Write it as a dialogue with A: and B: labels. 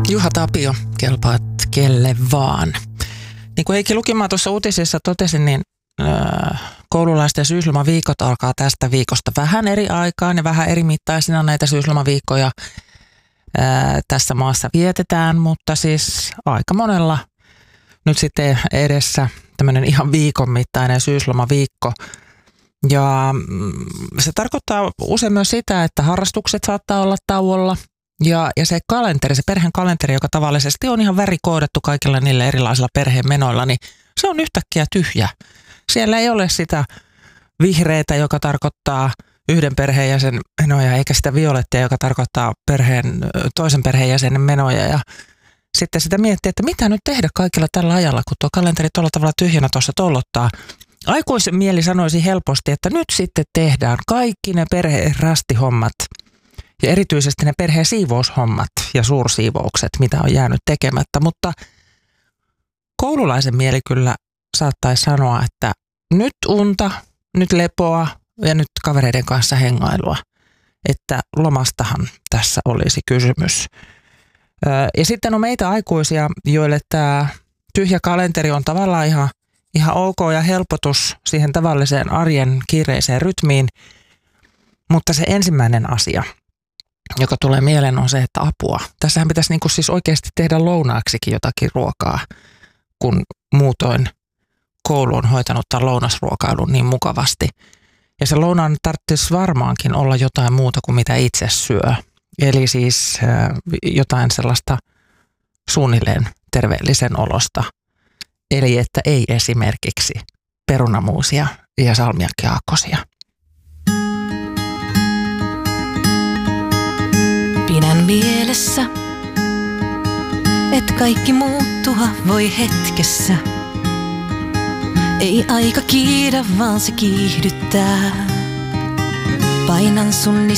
A: Juha Tapio, kelpaat kelle vaan. Niin kuin Heikki Lukimaa tuossa uutisissa totesi, niin koululaisten syyslomaviikot alkaa tästä viikosta vähän eri aikaan ja vähän eri mittaisina näitä syyslomaviikkoja tässä maassa vietetään, mutta siis aika monella nyt sitten edessä tämmöinen ihan viikon mittainen syyslomaviikko. Ja se tarkoittaa usein myös sitä, että harrastukset saattaa olla tauolla ja se kalenteri, se perheen kalenteri, joka tavallisesti on ihan värikoodattu kaikilla niillä erilaisilla perheen menoilla, niin se on yhtäkkiä tyhjä. Siellä ei ole sitä vihreätä, joka tarkoittaa yhden perheenjäsenen menoja, eikä sitä violettia, joka tarkoittaa toisen perheenjäsenen menoja. Ja sitten sitä miettii, että mitä nyt tehdä kaikilla tällä ajalla, kun tuo kalenteri tuolla tavalla tyhjänä tuossa tollottaa. Aikuismieli sanoisi helposti, että nyt sitten tehdään kaikki ne perheen rastihommat ja erityisesti ne perheen siivoushommat ja suursiivoukset, mitä on jäänyt tekemättä. Mutta koululaisen mieli kyllä saattaisi sanoa, että nyt unta, nyt lepoa ja nyt kavereiden kanssa hengailua, että lomastahan tässä olisi kysymys. Ja sitten on meitä aikuisia, joille tämä tyhjä kalenteri on tavallaan ihan ok ja helpotus siihen tavalliseen arjen kiireiseen rytmiin, mutta se ensimmäinen asia, joka tulee mieleen, on se, että apua. Tässähän pitäisi niin kuin siis oikeasti tehdä lounaaksikin jotakin ruokaa, kun muutoin koulu on hoitanut tämän lounasruokailun niin mukavasti. Ja se lounaan tarvitsisi varmaankin olla jotain muuta kuin mitä itse syö. Eli siis jotain sellaista suunnilleen terveellisen olosta. Eli että ei esimerkiksi perunamuusia ja salmiakkiaakkosia.
B: Pidän mielessä, et kaikki muuttua voi hetkessä. Ei aika kiidä, vaan se kiihdyttää. Painan sun